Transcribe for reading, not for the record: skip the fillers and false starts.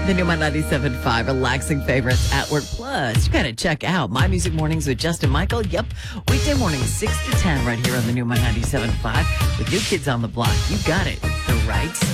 The new My 97.5 relaxing favorites at work. Plus, you got to check out My Music Mornings with Justin Michael. Yep, weekday mornings 6 to 10 right here on the new My 97.5 with New Kids on the Block. You got it. The right